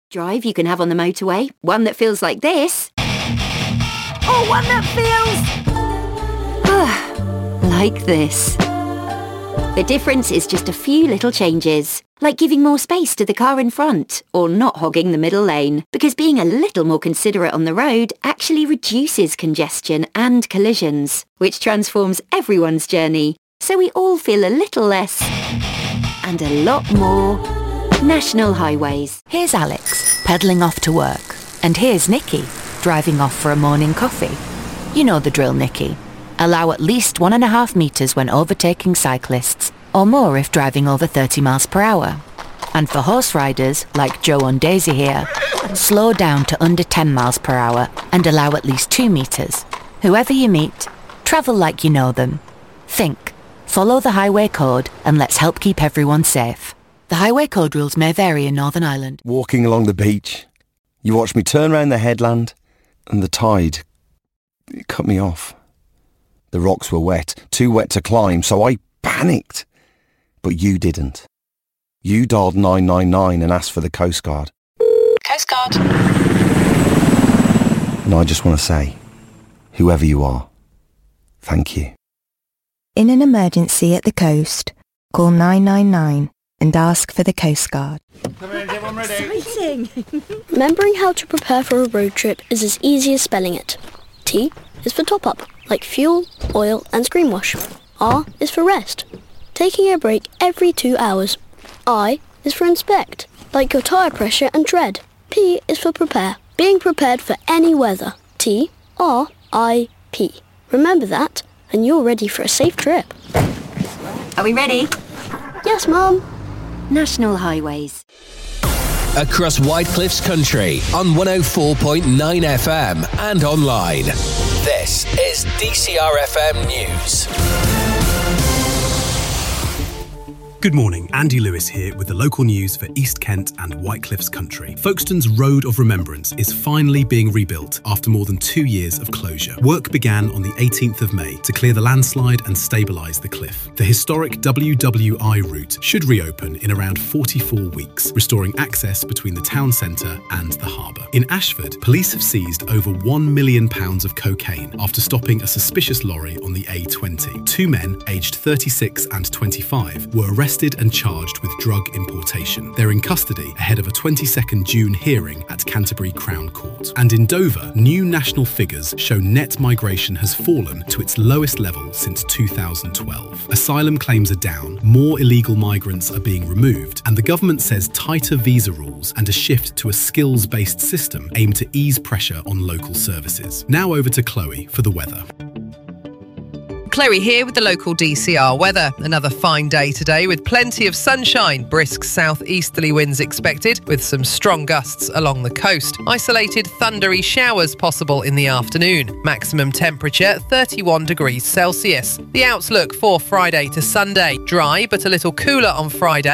drive you can have on the motorway. One that feels like this. Or one that feels... like this. The difference is just a few little changes, like giving more space to the car in front, or not hogging the middle lane, because being a little more considerate on the road actually reduces congestion and collisions, which transforms everyone's journey, so we all feel a little less and a lot more National Highways. Here's Alex, pedalling off to work. And here's Nikki, driving off for a morning coffee. You know the drill, Nikki. Allow at least 1.5 metres when overtaking cyclists, or more if driving over 30 miles per hour. And for horse riders, like Joe and Daisy here, slow down to under 10 miles per hour and allow at least 2 metres. Whoever you meet, travel like you know them. Think, follow the highway code, and let's help keep everyone safe. The highway code rules may vary in Northern Ireland. Walking along the beach, you watched me turn round the headland, and the tide, it cut me off. The rocks were wet, too wet to climb, so I panicked. But you didn't. You dialed 999 and asked for the Coast Guard. Coast Guard. And I just want to say, whoever you are, thank you. In an emergency at the coast, call 999 and ask for the Coast Guard. Exciting! Remembering how to prepare for a road trip is as easy as spelling it. T is for top up, like fuel, oil and screen wash. R is for rest, taking a break every 2 hours. I is for inspect, like your tyre pressure and tread. P is for prepare, being prepared for any weather. T-R-I-P. Remember that, and you're ready for a safe trip. Are we ready? Yes, Mum. National Highways. Across Whitecliffs country on 104.9 FM and online. This is DCR FM News. Good morning, Andy Lewis here with the local news for East Kent and Whitecliffs country. Folkestone's Road of Remembrance is finally being rebuilt after more than 2 years of closure. Work began on the 18th of May to clear the landslide and stabilise the cliff. The historic WWI route should reopen in around 44 weeks, restoring access between the town centre and the harbour. In Ashford, police have seized over £1 million of cocaine after stopping a suspicious lorry on the A20. 2 men, aged 36 and 25, were arrested and charged with drug importation. They're in custody ahead of a 22nd June hearing at Canterbury Crown Court. And in Dover, new national figures show net migration has fallen to its lowest level since 2012. Asylum claims are down, more illegal migrants are being removed, and the government says tighter visa rules and a shift to a skills-based system aim to ease pressure on local services. Now over to Chloe for the weather. Chloe here with the local DCR weather. Another fine day today with plenty of sunshine. Brisk southeasterly winds expected with some strong gusts along the coast. Isolated thundery showers possible in the afternoon. Maximum temperature 31 degrees Celsius. The outlook for Friday to Sunday. Dry but a little cooler on Friday.